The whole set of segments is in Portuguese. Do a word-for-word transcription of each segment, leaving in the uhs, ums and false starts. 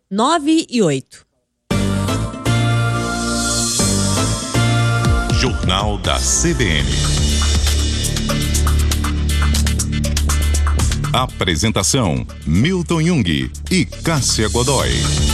nove e oito. Jornal da C B N. Apresentação: Milton Jung e Cássia Godoy.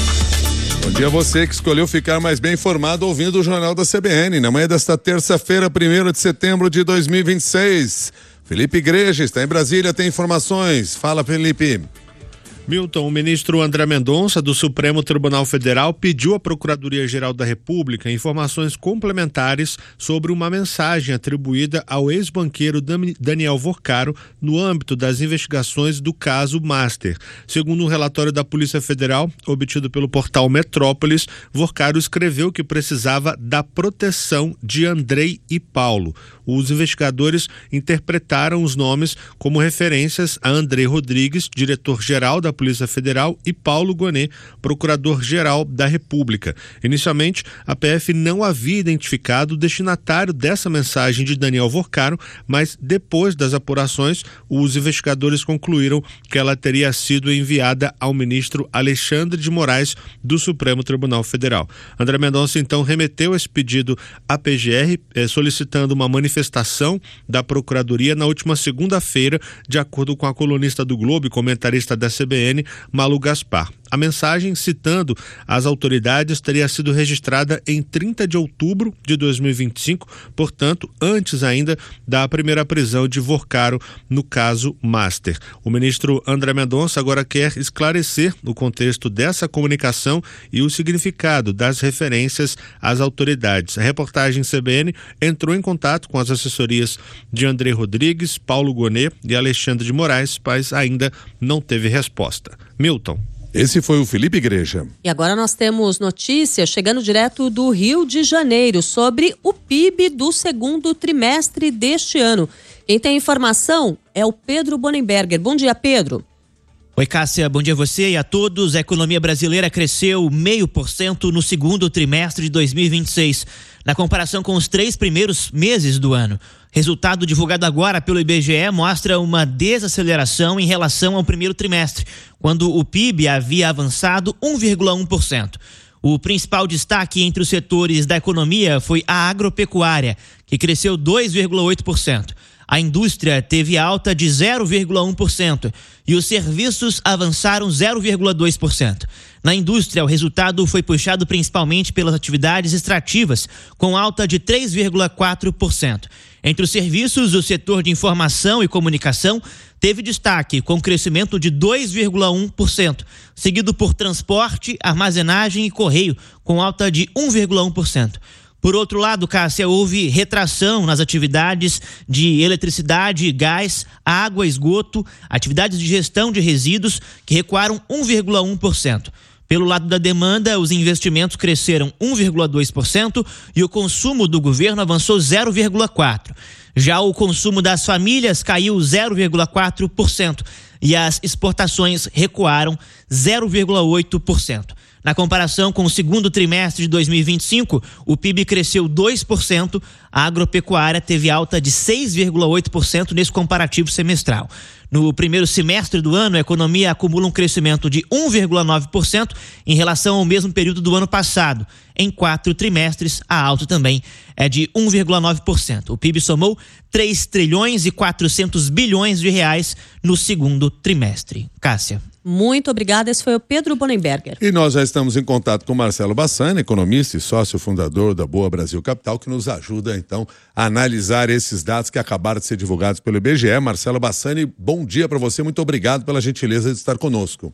Bom dia a você que escolheu ficar mais bem informado ouvindo o Jornal da C B N. Na manhã desta terça-feira, primeiro de setembro de dois mil e vinte e seis. Felipe Igreja está em Brasília, tem informações. Fala, Felipe. Milton, o ministro André Mendonça, do Supremo Tribunal Federal, pediu à Procuradoria-Geral da República informações complementares sobre uma mensagem atribuída ao ex-banqueiro Daniel Vorcaro no âmbito das investigações do caso Master. Segundo um relatório da Polícia Federal, obtido pelo portal Metrópolis, Vorcaro escreveu que precisava da proteção de Andrei e Paulo. Os investigadores interpretaram os nomes como referências a Andrei Rodrigues, diretor-geral da Polícia Federal, e Paulo Gonet, procurador-geral da República. Inicialmente, a P F não havia identificado o destinatário dessa mensagem de Daniel Vorcaro, mas depois das apurações, os investigadores concluíram que ela teria sido enviada ao ministro Alexandre de Moraes, do Supremo Tribunal Federal. André Mendonça, então, remeteu esse pedido à P G R, eh, solicitando uma manifestação da Procuradoria na última segunda-feira, de acordo com a colunista do Globo e comentarista da C B N, Malu Gaspar. A mensagem, citando as autoridades, teria sido registrada em trinta de outubro de dois mil e vinte e cinco, portanto, antes ainda da primeira prisão de Vorcaro no caso Master. O ministro André Mendonça agora quer esclarecer o contexto dessa comunicação e o significado das referências às autoridades. A reportagem C B N entrou em contato com as assessorias de Andrei Rodrigues, Paulo Gonet e Alexandre de Moraes, mas ainda não teve resposta. Milton. Esse foi o Felipe Igreja. E agora nós temos notícias chegando direto do Rio de Janeiro sobre o P I B do segundo trimestre deste ano. Quem tem informação é o Pedro Bonenberger. Bom dia, Pedro. Oi, Cássia, bom dia a você e a todos. A economia brasileira cresceu zero vírgula cinco por cento no segundo trimestre de dois mil e vinte e seis, na comparação com os três primeiros meses do ano. Resultado divulgado agora pelo I B G E mostra uma desaceleração em relação ao primeiro trimestre, quando o P I B havia avançado um vírgula um por cento. O principal destaque entre os setores da economia foi a agropecuária, que cresceu dois vírgula oito por cento. A indústria teve alta de zero vírgula um por cento e os serviços avançaram zero vírgula dois por cento. Na indústria, o resultado foi puxado principalmente pelas atividades extrativas, com alta de três vírgula quatro por cento. Entre os serviços, o setor de informação e comunicação teve destaque, com crescimento de dois vírgula um por cento, seguido por transporte, armazenagem e correio, com alta de um vírgula um por cento. Por outro lado, Cássia, houve retração nas atividades de eletricidade, gás, água, esgoto, atividades de gestão de resíduos, que recuaram um vírgula um por cento. Pelo lado da demanda, os investimentos cresceram um vírgula dois por cento e o consumo do governo avançou zero vírgula quatro por cento. Já o consumo das famílias caiu zero vírgula quatro por cento e as exportações recuaram zero vírgula oito por cento. Na comparação com o segundo trimestre de dois mil e vinte e cinco, o P I B cresceu dois por cento, a agropecuária teve alta de seis vírgula oito por cento nesse comparativo semestral. No primeiro semestre do ano, a economia acumula um crescimento de um vírgula nove por cento em relação ao mesmo período do ano passado. Em quatro trimestres, a alta também é de um vírgula nove por cento. O P I B somou três trilhões e quatrocentos bilhões de reais no segundo trimestre. Cássia. Muito obrigada, esse foi o Pedro Bonenberger. E nós já estamos em contato com Marcelo Bassani, economista e sócio fundador da Boa Brasil Capital, que nos ajuda então a analisar esses dados que acabaram de ser divulgados pelo I B G E. Marcelo Bassani, bom dia para você, muito obrigado pela gentileza de estar conosco.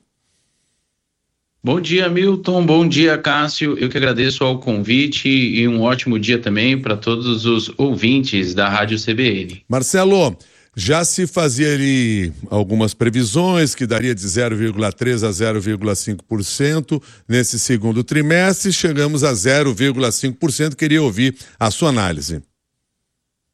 Bom dia, Milton, bom dia, Cássio, eu que agradeço ao convite e um ótimo dia também para todos os ouvintes da Rádio C B N. Marcelo, já se fazia ali algumas previsões que daria de zero vírgula três a zero vírgula cinco por cento nesse segundo trimestre, chegamos a zero vírgula cinco por cento, queria ouvir a sua análise.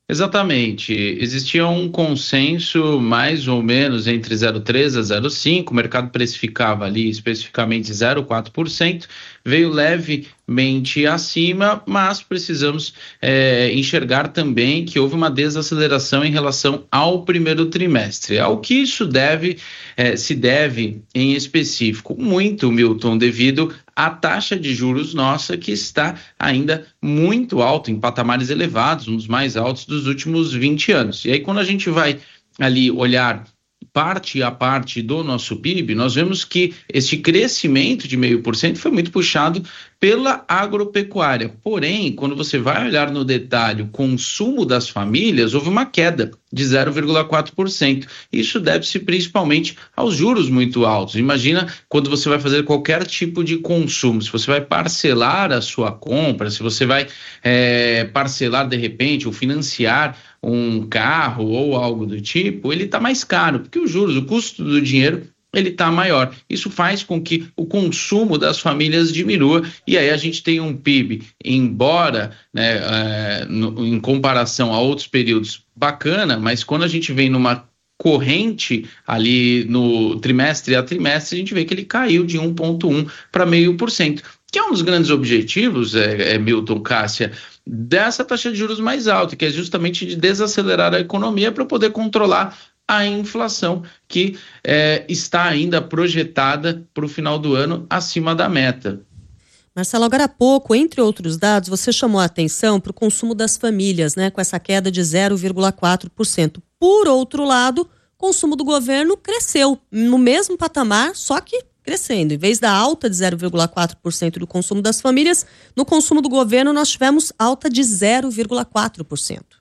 Exatamente. Existia um consenso mais ou menos entre zero vírgula três por cento a zero vírgula cinco por cento, o mercado precificava ali especificamente zero vírgula quatro por cento, veio levemente acima, mas precisamos é, enxergar também que houve uma desaceleração em relação ao primeiro trimestre. Ao que isso deve, é, se deve em específico? Muito, Milton, devido a taxa de juros nossa, que está ainda muito alta, em patamares elevados, um dos mais altos dos últimos vinte anos. E aí, quando a gente vai ali olhar parte a parte do nosso P I B, nós vemos que este crescimento de zero vírgula cinco por cento foi muito puxado pela agropecuária. Porém, quando você vai olhar no detalhe o consumo das famílias, houve uma queda de zero vírgula quatro por cento. Isso deve-se principalmente aos juros muito altos. Imagina quando você vai fazer qualquer tipo de consumo, se você vai parcelar a sua compra, se você vai é, parcelar de repente ou financiar um carro ou algo do tipo, ele está mais caro, porque os juros, o custo do dinheiro, ele está maior. Isso faz com que o consumo das famílias diminua e aí a gente tem um P I B, embora né, é, no, em comparação a outros períodos, bacana, mas quando a gente vem numa corrente ali no trimestre a trimestre, a gente vê que ele caiu de um vírgula um para zero vírgula cinco por cento, que é um dos grandes objetivos, é, é, Milton, Cássia, dessa taxa de juros mais alta, que é justamente de desacelerar a economia para poder controlar a inflação, que é, está ainda projetada para o final do ano acima da meta. Marcelo, agora há pouco, entre outros dados, você chamou a atenção para o consumo das famílias, né, com essa queda de zero vírgula quatro por cento. Por outro lado, o consumo do governo cresceu no mesmo patamar, só que crescendo. Em vez da alta de zero vírgula quatro por cento do consumo das famílias, no consumo do governo nós tivemos alta de zero vírgula quatro por cento.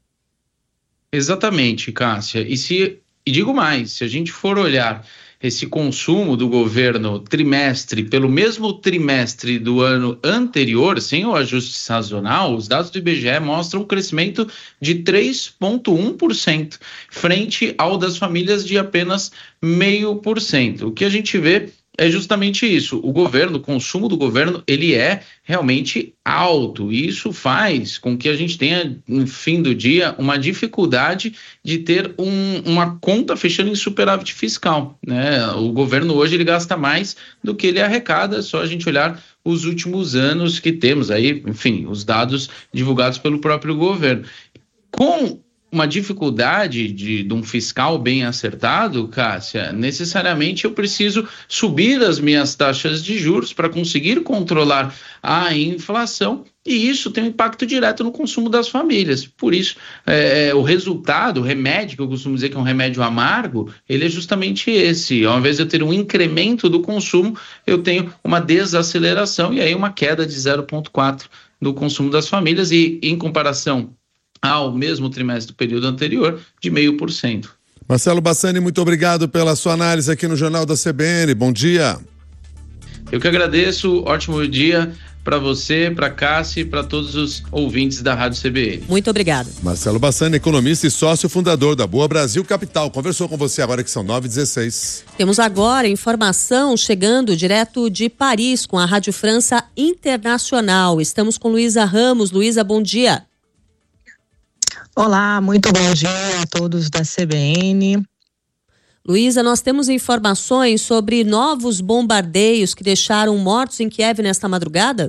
Exatamente, Cássia. E, se, e digo mais, se a gente for olhar esse consumo do governo trimestre pelo mesmo trimestre do ano anterior, sem o ajuste sazonal, os dados do I B G E mostram um crescimento de três vírgula um por cento, frente ao das famílias de apenas zero vírgula cinco por cento. O que a gente vê é justamente isso. O governo, o consumo do governo, ele é realmente alto. E isso faz com que a gente tenha, no fim do dia, uma dificuldade de ter um, uma conta fechando em superávit fiscal, né? O governo hoje ele gasta mais do que ele arrecada, é só a gente olhar os últimos anos que temos aí, enfim, os dados divulgados pelo próprio governo. Com uma dificuldade de, de um fiscal bem acertado, Cássia, necessariamente eu preciso subir as minhas taxas de juros para conseguir controlar a inflação, e isso tem um impacto direto no consumo das famílias. Por isso, é, o resultado, o remédio, que eu costumo dizer que é um remédio amargo, ele é justamente esse. Ao invés de eu ter um incremento do consumo, eu tenho uma desaceleração e aí uma queda de zero vírgula quatro por cento do consumo das famílias e, em comparação ao mesmo trimestre do período anterior, de zero vírgula cinco por cento. Marcelo Bassani, muito obrigado pela sua análise aqui no Jornal da C B N. Bom dia. Eu que agradeço, ótimo dia para você, para a Cássia e para todos os ouvintes da Rádio C B N. Muito obrigado. Marcelo Bassani, economista e sócio fundador da Boa Brasil Capital. Conversou com você agora que são nove e dezesseis. Temos agora informação chegando direto de Paris com a Rádio França Internacional. Estamos com Luísa Ramos. Luísa, bom dia. Olá, muito bom dia a todos da C B N. Luísa, nós temos informações sobre novos bombardeios que deixaram mortos em Kiev nesta madrugada?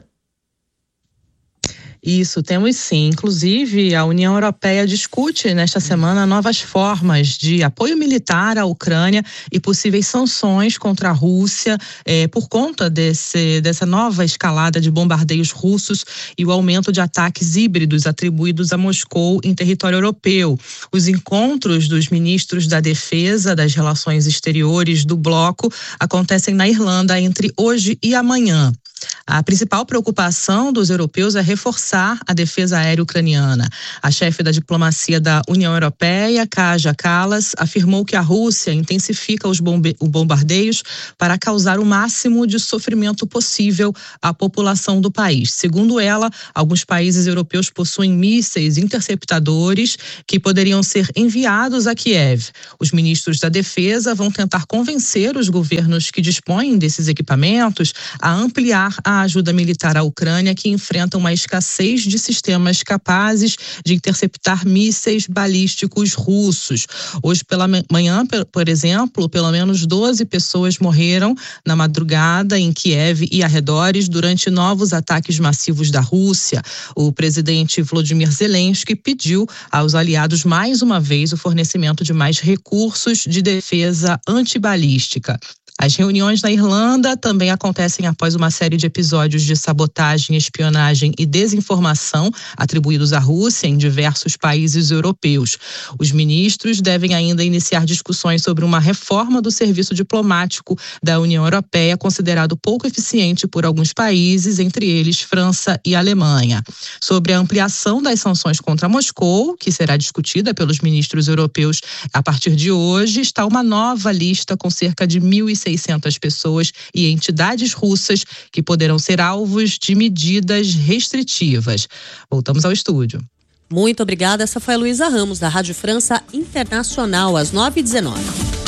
Isso, temos sim. Inclusive, a União Europeia discute nesta semana novas formas de apoio militar à Ucrânia e possíveis sanções contra a Rússia eh, por conta desse, dessa nova escalada de bombardeios russos e o aumento de ataques híbridos atribuídos a Moscou em território europeu. Os encontros dos ministros da Defesa, das Relações Exteriores do bloco acontecem na Irlanda entre hoje e amanhã. A principal preocupação dos europeus é reforçar a defesa aérea ucraniana. A chefe da diplomacia da União Europeia, Kaja Kallas, afirmou que a Rússia intensifica os bombe- bombardeios para causar o máximo de sofrimento possível à população do país. Segundo ela, alguns países europeus possuem mísseis interceptadores que poderiam ser enviados a Kiev. Os ministros da defesa vão tentar convencer os governos que dispõem desses equipamentos a ampliar ampliar a ajuda militar à Ucrânia, que enfrenta uma escassez de sistemas capazes de interceptar mísseis balísticos russos. Hoje pela manhã, por exemplo, pelo menos doze pessoas morreram na madrugada em Kiev e arredores durante novos ataques massivos da Rússia. O presidente Volodymyr Zelensky pediu aos aliados mais uma vez o fornecimento de mais recursos de defesa antibalística. As reuniões na Irlanda também acontecem após uma série de episódios de sabotagem, espionagem e desinformação atribuídos à Rússia em diversos países europeus. Os ministros devem ainda iniciar discussões sobre uma reforma do serviço diplomático da União Europeia, considerado pouco eficiente por alguns países, entre eles França e Alemanha. Sobre a ampliação das sanções contra Moscou, que será discutida pelos ministros europeus a partir de hoje, está uma nova lista com cerca de mil e seiscentas pessoas e entidades russas que poderão ser alvos de medidas restritivas. Voltamos ao estúdio. Muito obrigada. Essa foi a Luísa Ramos, da Rádio França Internacional, às nove e dezenove.